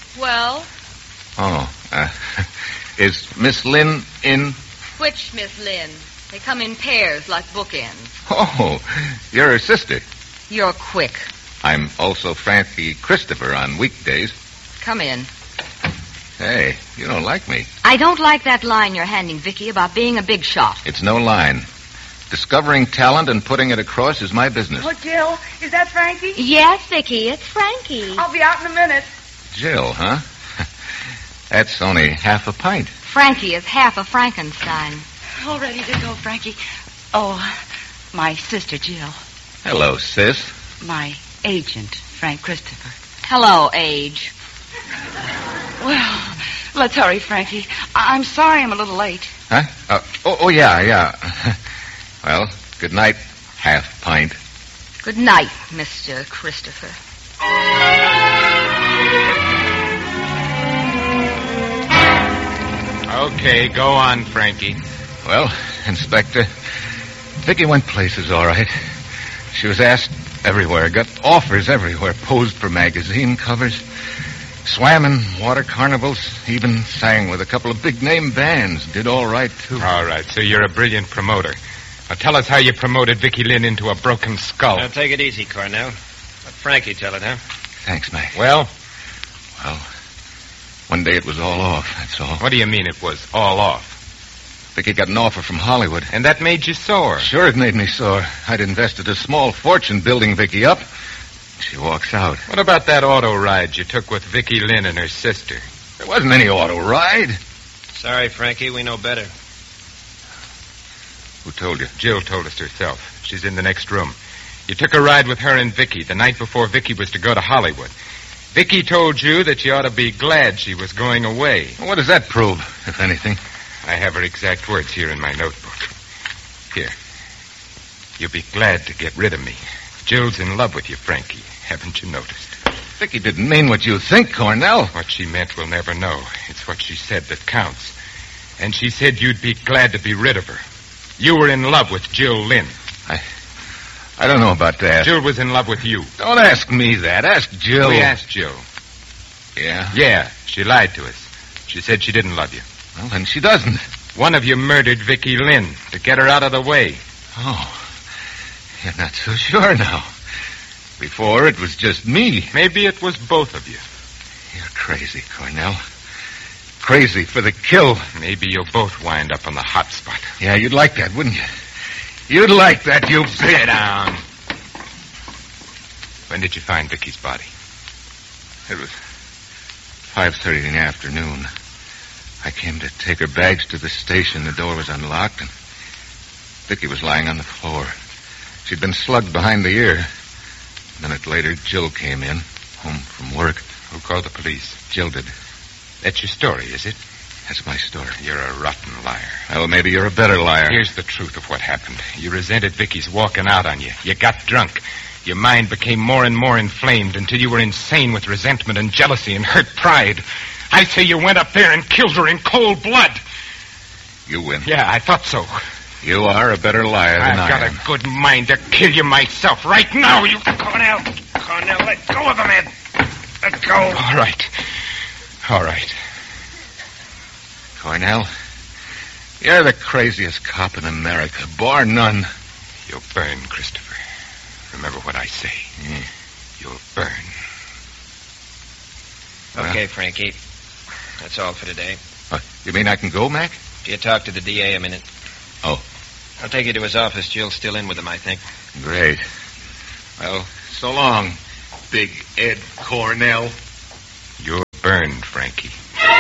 Well? Oh, is Miss Lynn in? Which Miss Lynn? They come in pairs like bookends. Oh, you're her sister. You're quick. I'm also Frankie Christopher on weekdays. Come in. Hey, you don't like me. I don't like that line you're handing Vicky about being a big shot. It's no line. Discovering talent and putting it across is my business. Oh, Jill, is that Frankie? Yes, Vicky, it's Frankie. I'll be out in a minute. Jill, huh? That's only half a pint. Frankie is half a Frankenstein. All ready to go, Frankie. Oh, my sister, Jill. Hello, sis. My agent, Frank Christopher. Hello, Age. Well, let's hurry, Frankie. I'm sorry I'm a little late. Huh? Yeah. Well, good night, half pint. Good night, Mr. Christopher. Okay, go on, Frankie. Well, Inspector, Vicky went places, all right. She was asked everywhere, got offers everywhere, posed for magazine covers, swam in water carnivals, even sang with a couple of big-name bands. Did all right, too. All right, so you're a brilliant promoter. Now tell us how you promoted Vicky Lynn into a broken skull. Now, take it easy, Cornell. Let Frankie tell it, huh? Thanks, Mac. Well, one day it was all off, that's all. what do you mean it was all off? Vicky got an offer from Hollywood. And that made you sore? Sure, it made me sore. I'd invested a small fortune building Vicky up. She walks out. What about that auto ride you took with Vicky Lynn and her sister? There wasn't any auto ride. Sorry, Frankie, we know better. Who told you? Jill told us herself. She's in the next room. You took a ride with her and Vicky the night before Vicky was to go to Hollywood. Vicky told you that you ought to be glad she was going away. What does that prove, if anything? I have her exact words here in my notebook. Here. You'll be glad to get rid of me. Jill's in love with you, Frankie. Haven't you noticed? Vicky didn't mean what you think, Cornell. What she meant we'll never know. It's what she said that counts. And she said you'd be glad to be rid of her. You were in love with Jill Lynn. I don't know about that. Jill was in love with you. Don't ask me that. Ask Jill. We asked Jill. Yeah? Yeah, she lied to us. She said she didn't love you. Well, then she doesn't. One of you murdered Vicky Lynn to get her out of the way. Oh, you're not so sure now. Before, it was just me. Maybe it was both of you. You're crazy, Cornell. Crazy for the kill. Maybe you'll both wind up on the hot spot. Yeah, you'd like that, wouldn't you? You'd like that, you Sit down. When did you find Vicky's body? It was 5:30 in the afternoon. I came to take her bags to the station. The door was unlocked, and Vicky was lying on the floor. She'd been slugged behind the ear. A minute later, Jill came in, home from work. Who called the police? Jill did. That's your story, is it? That's my story. You're a rotten liar. Well, maybe you're a better liar. Here's the truth of what happened. You resented Vicky's walking out on you. You got drunk. Your mind became more and more inflamed until you were insane with resentment and jealousy and hurt pride. I say you went up there and killed her in cold blood. You win. Yeah, I thought so. You are a better liar than I've got am. a good mind to kill you myself right now, you... Cornell, let go of the man. Let go. All right. Cornell, you're the craziest cop in America, bar none. You'll burn, Christopher. Remember what I say. Yeah. You'll burn. Okay, Frankie. That's all for today. You mean I can go, Mac? You talk to the DA a minute. Oh. I'll take you to his office. Jill's still in with him, I think. Great. Well, so long, Big Ed Cornell. You're burned, Frankie.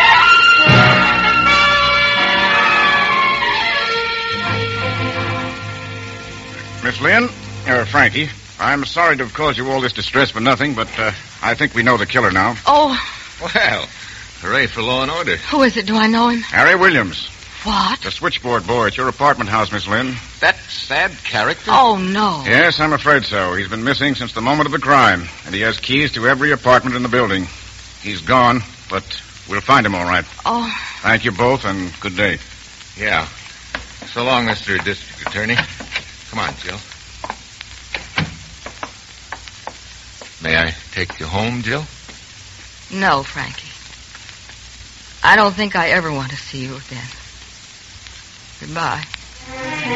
Miss Lynn, Frankie, I'm sorry to have caused you all this distress for nothing, but I think we know the killer now. Oh, Well, hooray for law and order. who is it? Do I know him? Harry Williams, What? the switchboard boy at your apartment house, Miss Lynn. That sad character? Oh, no. Yes, I'm afraid so. He's been missing since the moment of the crime, and he has keys to every apartment in the building. He's gone, but we'll find him all right. Oh, Thank you both, and good day. Yeah. So long, Mr. District Attorney. Come on, Jill. May I take you home, Jill? No, Frankie. I don't think I ever want to see you again. Goodbye.